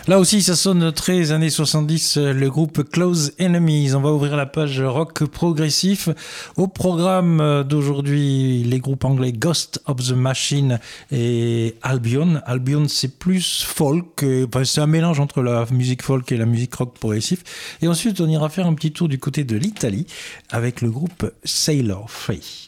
Là aussi, ça sonne très années 70, le groupe Close Enemies. On va ouvrir la page rock progressif. Au programme d'aujourd'hui, les groupes anglais Ghost of the Machine et Albion. Albion, c'est plus folk, enfin, c'est un mélange entre la musique folk et la musique rock progressif. Et ensuite, on ira faire un petit tour du côté de l'Italie avec le groupe Sailor Free.